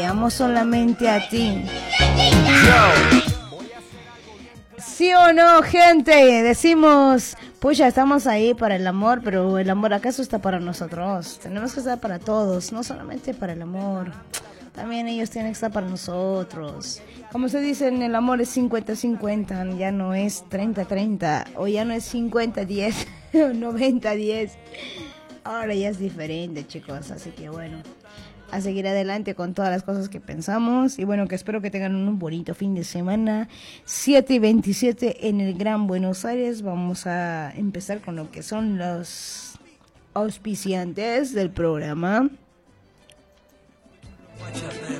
Te amo solamente a ti. ¿Sí o no, gente? Decimos, pues ya estamos ahí para el amor, pero el amor acaso está para nosotros. Tenemos que estar para todos, no solamente para el amor. También ellos tienen que estar para nosotros. Como se dice, el amor es 50-50, ya no es 30-30, o ya no es 50-10, o 90-10. Ahora ya es diferente, chicos, así que bueno, a seguir adelante con todas las cosas que pensamos. Y bueno, que espero que tengan un bonito fin de semana. 7:27 en el Gran Buenos Aires. Vamos a empezar con lo que son los auspiciantes del programa.